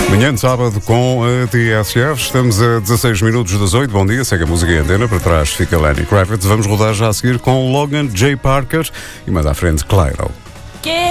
Manhã de sábado com a TSF. Estamos a 16 minutos das 8. Bom dia, segue a música em antena. Para trás fica Lenny Kravitz. Vamos rodar já a seguir com Logan J. Parker e mais à frente Clyro.